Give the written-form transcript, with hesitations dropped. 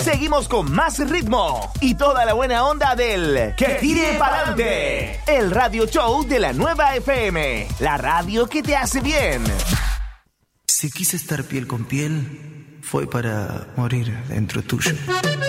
seguimos con más ritmo y toda la buena onda del Que Tire Pa'lante, el radio show de la Nueva FM, la radio que te hace bien. Si quise estar piel con piel, fue para morir dentro tuyo.